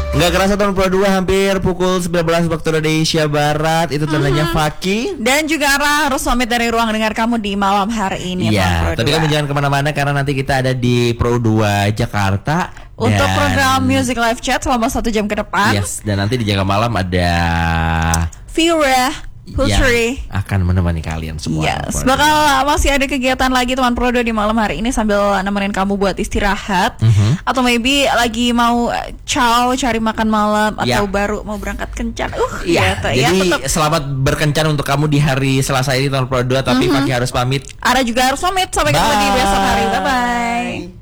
Nggak kerasa tahun Pro 2 hampir pukul 19 waktu Indonesia Barat. Itu tandanya Faki dan juga Ara harus pamit dari ruang dengar kamu di malam hari ini. Iya, tapi kamu jangan kemana-mana karena nanti kita ada di Pro 2 Jakarta untuk program Music Live Chat selama 1 jam ke depan. Yes, dan nanti di Jaga Malam ada Vira Putri akan menemani kalian semua. Yes, bakal masih ada kegiatan lagi teman Prodo di malam hari ini sambil nemenin kamu buat istirahat, atau maybe lagi mau cari makan malam, atau baru mau berangkat kencan. Jadi selamat berkencan untuk kamu di hari Selasa ini teman Prodo, tapi Pagi harus pamit. Ara juga harus pamit. Sampai ketemu di besok hari. Bye bye.